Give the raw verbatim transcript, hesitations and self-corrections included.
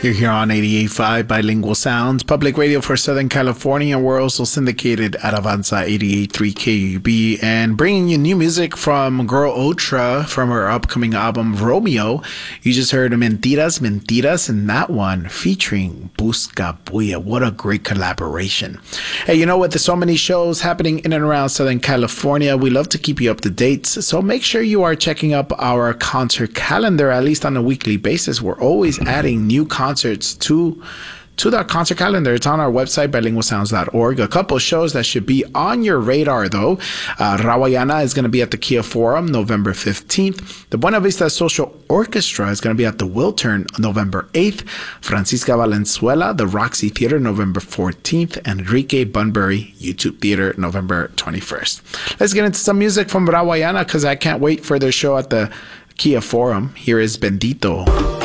You're here on eighty-eight point five Bilingual Sounds, public radio for Southern California. We're also syndicated at Avanza eighty-eight point three K U B and bringing you new music from Girl Ultra from her upcoming album Romeo. You just heard Mentiras, Mentiras, and that one featuring Busca Bulla. What a great collaboration. Hey, you know what? There's so many shows happening in and around Southern California. We love to keep you up to date, so make sure you are checking up our concert calendar, at least on a weekly basis. We're always adding new concerts to to the concert calendar. It's on our website, bilingual sounds dot org. A couple shows that should be on your radar, though. Uh, Rawayana is going to be at the Kia Forum November fifteenth. The Buena Vista Social Orchestra is going to be at the Wiltern November eighth. Francisca Valenzuela, the Roxy Theater, November fourteenth. And Enrique Bunbury, YouTube Theater, November twenty-first. Let's get into some music from Rawayana because I can't wait for their show at the Kia Forum. Here is Bendito.